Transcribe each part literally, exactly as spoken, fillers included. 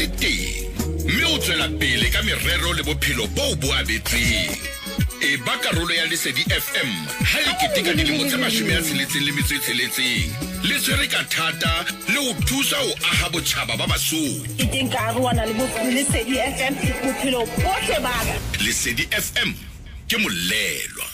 le teng mme o tswela pele ka merero le bophelo bo bo abetseng. E ba karolo ya Lesedi F M ha e keteka dilemo tse mashome a tsheletseng le metso e tsheletseng. Le tshwere ka thata le ho thusa ho aha botjhaba ba Basotho. Ke teng ka arwana le bophelo Lesedi F M bophelo bohle ba ka. Lesedi F M ke molelwa.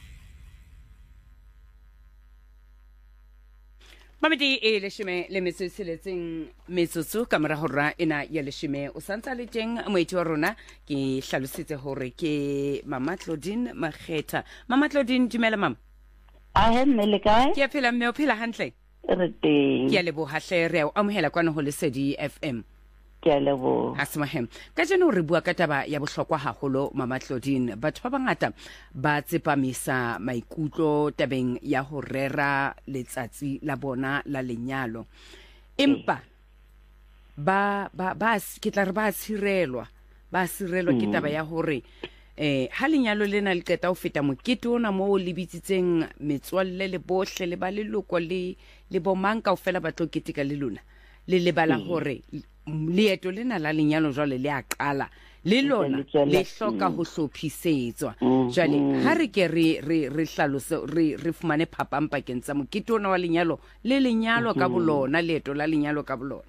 Mamedi e leshime le metso e tsheletseng metsotso ka mora hora ena ya leshime o santsa le teng moeti wa rona ke hlalositse hore ke Mama Claudine Makgetha. Mama Claudine, dumela mama. A he mmele kae? Ke a phela mme o phela hantle? Re teng. Ke a leboha hle re o amohela kwana ho Lesedi F M. Ke a leboha. Asmahem ka jeno re bua ka taba ya bohlokwa haholo Mama Claudine. Batho ba bangata ba tsepamisa maikutlo tabeng ya ho rera letsatsi la bona la lenyalo, empa ba ba ba ke tla re ba tshirelwa ba sirelwa ke taba ya hore eh ha lenyalo lena le qeta ho feta mokete ona mo o lebitsitseng metswalle le bohle le ba leloko le le bomang ka ofela ba tlo ketika le lona le lebala hore leeto lena la lenyalo jwale le a qala le lona le hloka ho hlophisetswa. Jwale ha re ke re re re hlalose re re fumane phapang pakeng tsa mokete ona wa lenyalo le lenyalo ka bolona, leeto la lenyalo ka bolona.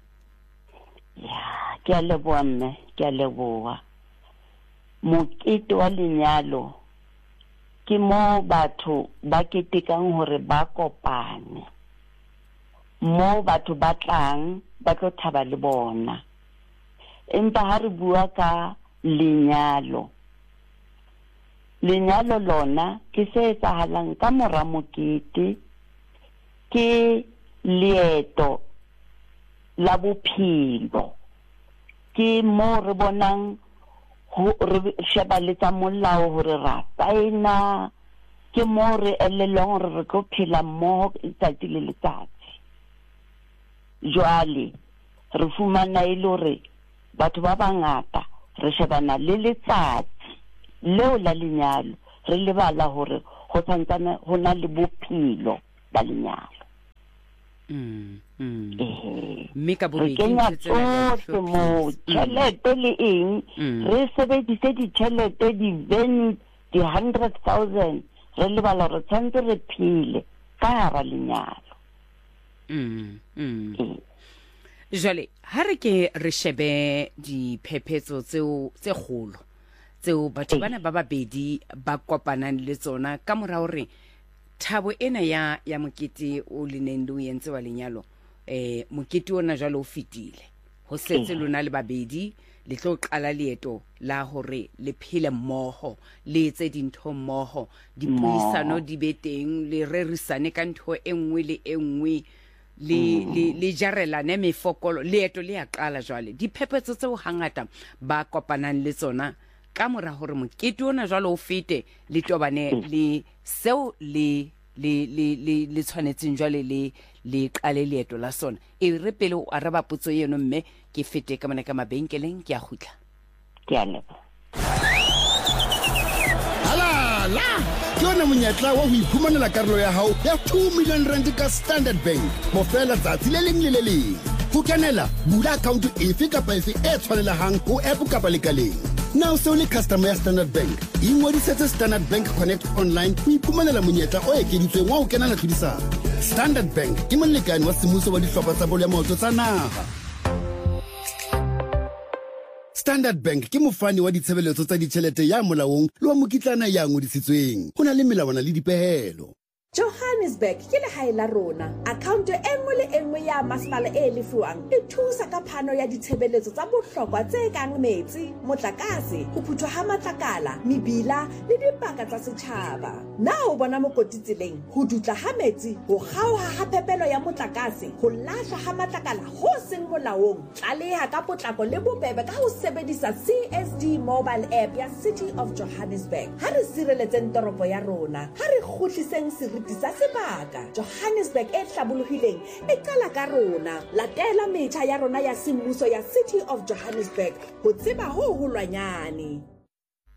Ya, ke a leboha mme, ke a leboha. Mokete wa lenyalo ke mo batho ba ketekang hore ba kopane, mo batho ba tlang ba tlo thaba le bona. Empa ha re bua ka lenyalo, lenyalo lona ke se etsahalang ka mora mokete, ke leeto la bophelo, ke mo re bonang ho re sheba le tsa molao hore ra saena, ke mo re elelong hore re tlo phela mmoho letsatsi le letsatsi. Jwale re fumana ile hore batho ba bangata re shebana le letsatsi leo la lenyalo, re lebala hore ho santsana ho na le bophelo ba lenyalo. Mm, mm. Eh, Mme ka re bobedi kenya ntse tsena tsohle mo tjhelete le eng, re sebedise ditjhelete di-vent di-hundred thousand, re lebala hore tshwanetse re phele ka hara lenyalo. Mm, mm. Eh, Jwale ha re ke re shebe diphephetso tseo tse kgolo tseo batho bana ba babedi ba kopanang le tsona ka mora hore thabo ena ya ya mokete o leneng le o entse wa lenyalo, eh mokete ona jwale o fitile ho setse lona le babedi le tlo qala leeto la hore le phele mmoho, le etse dintho mmoho, dipuisano di be teng, le rerisane ka ntho e nngwe le e nngwe, le le le jarelane mefokolo, leeto le a qala jwale. Diphephetso tseo hangata ba kopanang le tsona ka mora hore mokete ona jwale o fete, le tobane le seo le le le le le tshwanetseng jwale le le qale leeto la sona. E re pele o araba potso eno mme ke fete ka mona ka mabenkeleng ke a khutla. ke a leboha. Alala, ke yona monyetla wa ho iphumanela karolo ya hao ya two million rand ka Standard Bank mo fela tsatsi le leng le le leng. Ho kenela, bula account efe kapa efe e tshwanelehang ho app kapa lekaleng. Now so le customer ya Standard Bank, ingodisetse Standard Bank Connect online ho iphumanela monyetla o ekeditsweng wa ho kenela tlhodisano. Standard Bank ke molekane wa semmuso wa dihlopha tsa bolo ya maoto tsa naha. Standard Bank ke mofani wa ditshebeletso tsa ditjhelete ya molaong le wa mokitlana ya ngodisitsweng. Ho na le melawana le dipehelo. Johannesburg ke lehae la rona. Account e nngwe le enngwe ya masepala e lefuwang e thusa ka phano ya ditshebeletso tsa bohlokwa tse kang metsi, motlakase, ho phuthwa ha matlakala, mebila le dibaka tsa setjhaba. Na o bona mokoti tseleng, ho dutla ha metsi, ho kgaoha ha phepelo ya motlakase, ho lahlwa ha matlakala ho seng molaong. Tlaleha ka potlako le bobebe ka ho sebedisa C S D mobile app ya City of Johannesburg. Ha re sireletseng toropo ya rona, ha re kgutliseng seriti sa sebaka. Johannesburg e hlabolohileng e qala ka rona. Latela metjha ya rona ya semmuso ya City of Johannesburg ho tseba ho holwanyane.